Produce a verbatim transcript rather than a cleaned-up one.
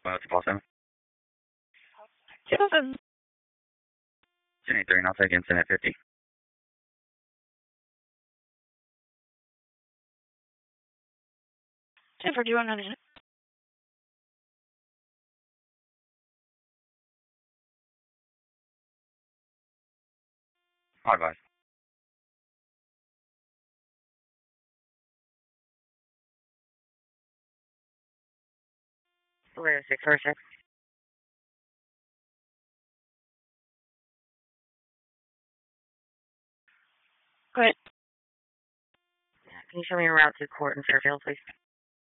Well, it's Paul seven. Seven. ten eighty-three, and I'll take incident fifty. ten for doing it. I'll advise. Where is six four six? Go ahead. Can you show me a route to court in Fairfield, please?